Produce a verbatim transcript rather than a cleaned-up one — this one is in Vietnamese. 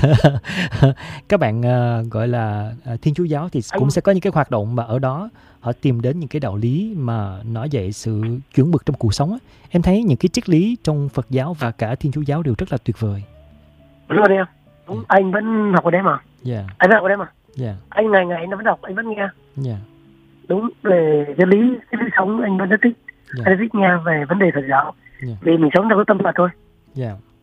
Các bạn ờ, gọi là ờ, Thiên Chúa giáo thì cũng Anh sẽ có những cái hoạt động mà ở đó họ tìm đến những cái đạo lý mà nói dạy sự chuẩn mực trong cuộc sống á. Em thấy những cái triết lý trong Phật giáo và cả Thiên Chúa giáo đều rất là tuyệt vời. đúng rồi đấy em. Đúng, Yeah. anh vẫn học ở đây mà. Yeah, Anh vẫn học ở đây mà. yeah, Anh ngày ngày nó vẫn đọc, anh vẫn nghe. yeah, Đúng, về cái lý cái lý sống anh vẫn rất thích. yeah, Anh thích nghe về vấn đề Phật giáo. yeah, Vì mình sống trong cái tâm Phật thôi. yeah.